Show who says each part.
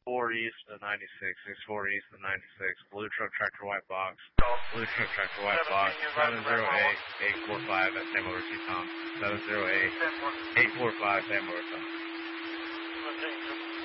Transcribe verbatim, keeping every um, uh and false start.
Speaker 1: four east of ninety-six, six four east of ninety-six, blue truck tractor white box, blue truck tractor white box, seven zero eight, eight four five at San Luis Tom, seven zero eight, eight four five San Luis Tom.